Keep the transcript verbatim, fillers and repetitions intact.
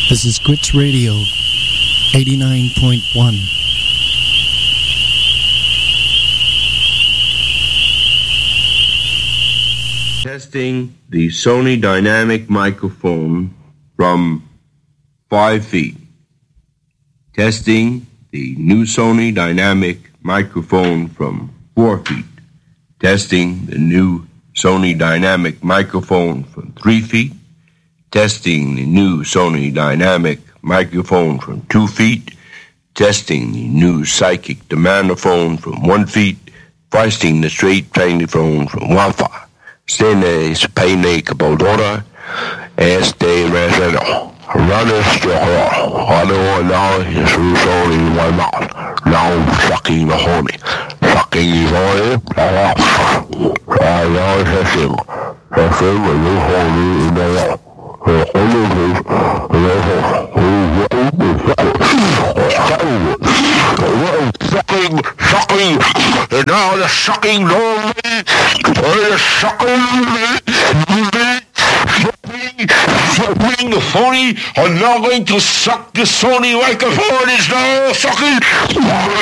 This is Grits Radio, eighty-nine point one. Testing the Sony Dynamic microphone from five feet. Testing the new Sony Dynamic microphone from four feet. Testing the new Sony Dynamic microphone from three feet. Testing the new Sony Dynamic microphone from two feet. Testing the new Psychic Demandophone from one feet. Testing the straight Playphone from one foot. Stene Spaine Cabodora, Este Reseno, Runner Strohor, Other now is Sony one mouth, now sucking the honey, sucking the honey, I now have him, have him a new honey in the law. The honey is sucking, sucking, and now the sucking lonely, the sucking, sucking, sucking the phony, I'm now going to suck the Sony microphone, is now sucking.